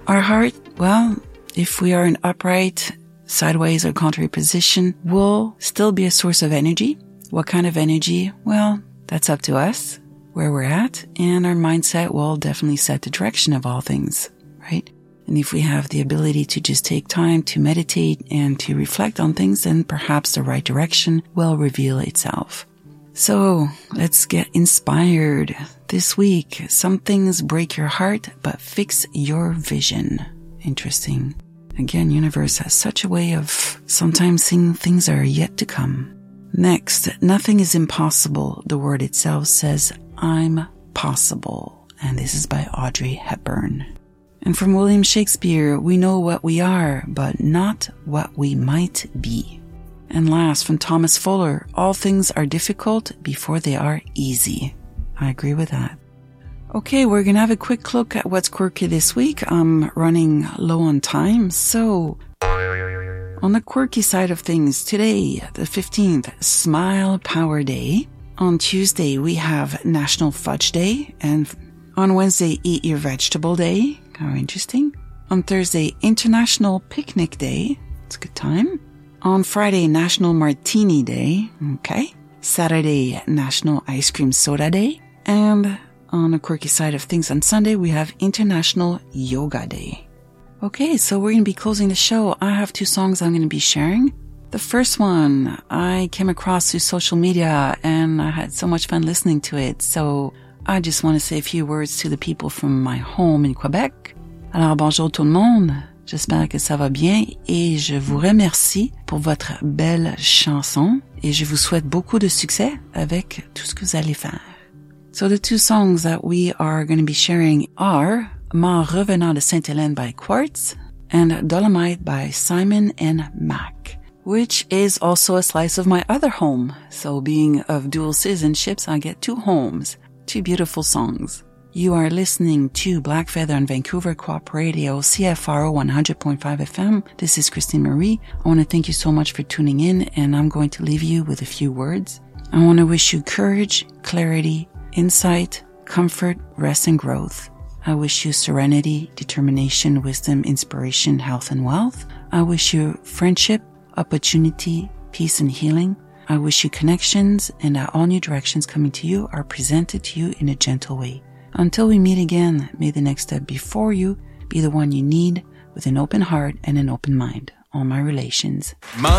Our heart, well, if we are in upright, sideways, or contrary position, will still be a source of energy. What kind of energy? Well, that's up to us, where we're at, and our mindset will definitely set the direction of all things, right? And if we have the ability to just take time to meditate and to reflect on things, then perhaps the right direction will reveal itself. So let's get inspired. This week, some things break your heart, but fix your vision. Interesting. Again, universe has such a way of sometimes seeing things that are yet to come. Next, nothing is impossible. The word itself says, I'm possible. And this is by Audrey Hepburn. And from William Shakespeare, we know what we are, but not what we might be. And last, from Thomas Fuller, all things are difficult before they are easy. I agree with that. Okay, we're going to have a quick look at what's quirky this week. I'm running low on time, so on the quirky side of things, today, the 15th, Smile Power Day. On Tuesday, we have National Fudge Day, and on Wednesday, Eat Your Vegetable Day. How interesting. On Thursday, International Picnic Day. It's a good time. On Friday, National Martini Day. Okay. Saturday, National Ice Cream Soda Day. And on the quirky side of things, on Sunday, we have International Yoga Day. Okay, so we're going to be closing the show. I have 2 songs I'm going to be sharing. The first one, I came across through social media, and I had so much fun listening to it. So I just want to say a few words to the people from my home in Quebec. Alors, bonjour tout le monde. J'espère que ça va bien et je vous remercie pour votre belle chanson et je vous souhaite beaucoup de succès avec tout ce que vous allez faire. So the 2 songs that we are going to be sharing are Ma Revenant de Sainte-Hélène by Quartz and Dolomite by Simon and Mac, which is also a slice of my other home. So being of dual citizenships, I get 2 homes, 2 beautiful songs. You are listening to Black Feather on Vancouver Co-op Radio, CFRO 100.5 FM. This is Christine Marie. I want to thank you so much for tuning in, and I'm going to leave you with a few words. I want to wish you courage, clarity, insight, comfort, rest, and growth. I wish you serenity, determination, wisdom, inspiration, health, and wealth. I wish you friendship, opportunity, peace, and healing. I wish you connections, and that all new directions coming to you are presented to you in a gentle way. Until we meet again, may the next step before you be the one you need with an open heart and an open mind. All my relations.